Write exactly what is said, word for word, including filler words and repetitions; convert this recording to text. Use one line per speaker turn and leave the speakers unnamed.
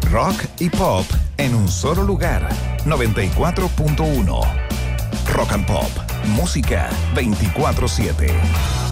Rock y pop en un solo lugar. noventa y cuatro punto uno. Rock and Pop. Música veinticuatro siete.